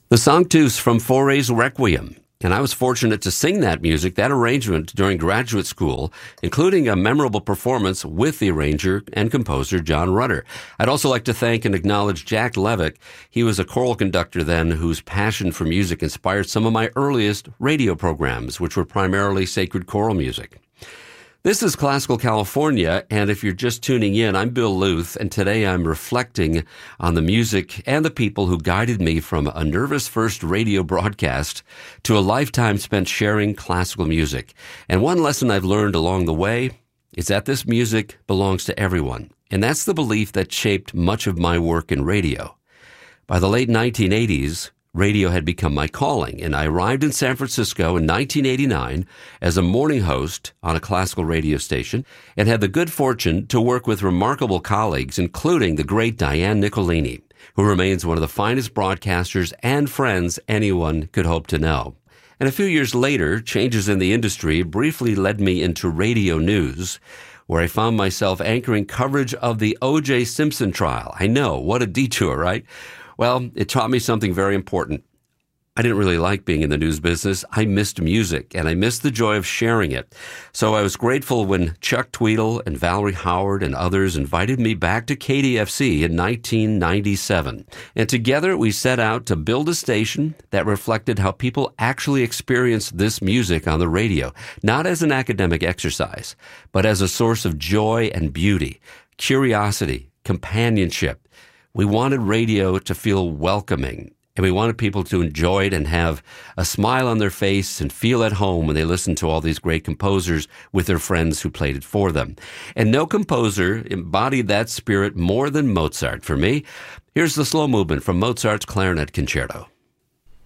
The Sanctus from Fauré's Requiem. And I was fortunate to sing that music, that arrangement, during graduate school, including a memorable performance with the arranger and composer John Rutter. I'd also like to thank and acknowledge Jack Levick. He was a choral conductor then whose passion for music inspired some of my earliest radio programs, which were primarily sacred choral music. This is Classical California, and if you're just tuning in, I'm Bill Luth, and today I'm reflecting on the music and the people who guided me from a nervous first radio broadcast to a lifetime spent sharing classical music. And one lesson I've learned along the way is that this music belongs to everyone, and that's the belief that shaped much of my work in radio. By the late 1980s, radio had become my calling, and I arrived in San Francisco in 1989 as a morning host on a classical radio station and had the good fortune to work with remarkable colleagues, including the great Diane Nicolini, who remains one of the finest broadcasters and friends anyone could hope to know. And a few years later, changes in the industry briefly led me into radio news, where I found myself anchoring coverage of the O.J. Simpson trial. I know, what a detour, right? Well, it taught me something very important. I didn't really like being in the news business. I missed music, and I missed the joy of sharing it. So I was grateful when Chuck Tweedle and Valerie Howard and others invited me back to KDFC in 1997. And together we set out to build a station that reflected how people actually experienced this music on the radio, not as an academic exercise, but as a source of joy and beauty, curiosity, companionship. We wanted radio to feel welcoming, and we wanted people to enjoy it and have a smile on their face and feel at home when they listened to all these great composers with their friends who played it for them. And no composer embodied that spirit more than Mozart for me. Here's the slow movement from Mozart's Clarinet Concerto.